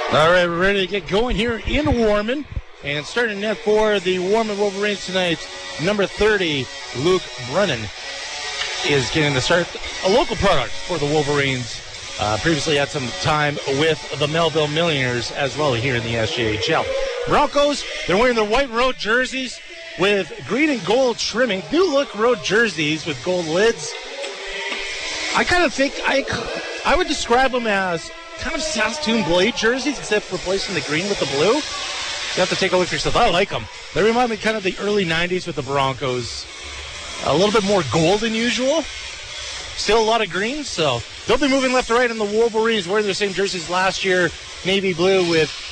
All right, we're ready to get going here in Warman. And starting net for the Warman Wolverines tonight, number 30, Luke Brennan, is getting the start. A local product for the Wolverines. Previously had some time with the Melville Millionaires as well here in the SJHL. Broncos, they're wearing their white road jerseys with green and gold trimming. New look road jerseys with gold lids. I kind of think I would describe them as kind of Saskatoon Blade jerseys, except replacing the green with the blue. You have to take a look for yourself. I like them. They remind me kind of the early 90s with the Broncos. A little bit more gold than usual. Still a lot of green, so they'll be moving left to right, and the Wolverines wearing their same jerseys last year, navy blue with